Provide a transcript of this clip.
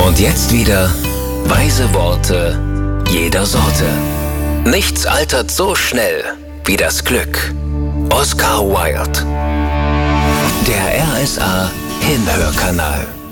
Und jetzt wieder weise Worte jeder Sorte. Nichts altert so schnell wie das Glück. Oscar Wilde. Der RSA Hinhörkanal.